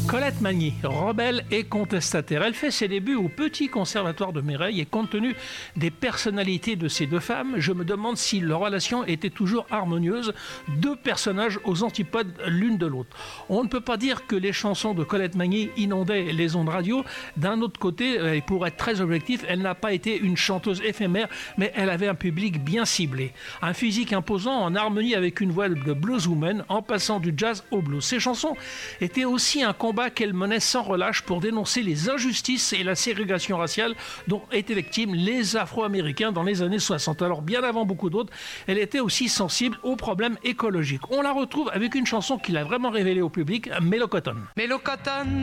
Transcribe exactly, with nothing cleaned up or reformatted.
Colette Magny, rebelle et contestataire. Elle fait ses débuts au Petit Conservatoire de Mireille et compte tenu des personnalités de ces deux femmes, je me demande si leur relation était toujours harmonieuse, deux personnages aux antipodes l'une de l'autre. On ne peut pas dire que les chansons de Colette Magny inondaient les ondes radio. D'un autre côté, et pour être très objectif, elle n'a pas été une chanteuse éphémère, mais elle avait un public bien ciblé. Un physique imposant en harmonie avec une voix de blueswoman en passant du jazz au blues. Ces chansons étaient aussi un combat qu'elle menait sans relâche pour dénoncer les injustices et la ségrégation raciale dont étaient victimes les Afro-Américains dans les années soixante. Alors bien avant beaucoup d'autres, elle était aussi sensible aux problèmes écologiques. On la retrouve avec une chanson qui l'a vraiment révélée au public, Mellow Cotton. Mellow Cotton,